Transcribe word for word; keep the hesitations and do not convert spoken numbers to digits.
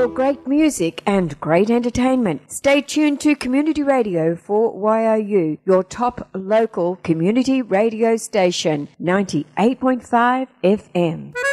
for great music and great entertainment. Stay tuned to Community Radio for Y O U, your top local community radio station, ninety-eight point five F M.